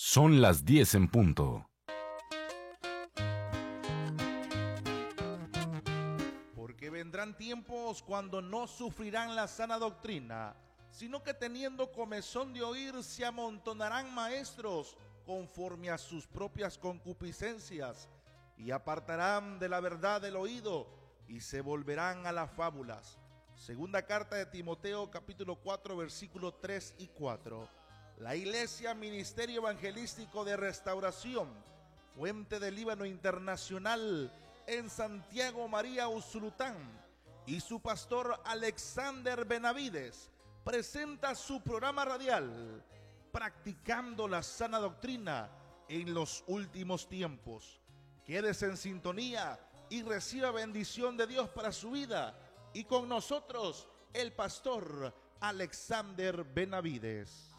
Son las 10 en punto. Porque vendrán tiempos cuando no sufrirán la sana doctrina, sino que teniendo comezón de oír se amontonarán maestros conforme a sus propias concupiscencias, y apartarán de la verdad el oído y se volverán a las fábulas. Segunda carta de Timoteo, capítulo 4, versículos 3 y 4. La Iglesia Ministerio Evangelístico de Restauración, Fuente del Líbano Internacional, en Santiago María Usulután, y su pastor Alexander Benavides presenta su programa radial Practicando la Sana Doctrina en los Últimos Tiempos. Quédese en sintonía y reciba bendición de Dios para su vida. Y con nosotros el pastor Alexander Benavides.